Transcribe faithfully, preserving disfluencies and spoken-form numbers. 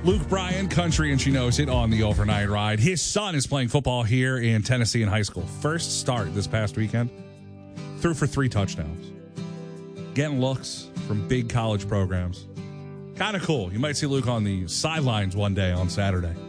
Luke Bryan, country, and she knows it on the overnight ride. His son is playing football here in Tennessee in high school. First start this past weekend. Threw for three touchdowns. Getting looks from big college programs. Kind of cool. You might see Luke on the sidelines one day on Saturday.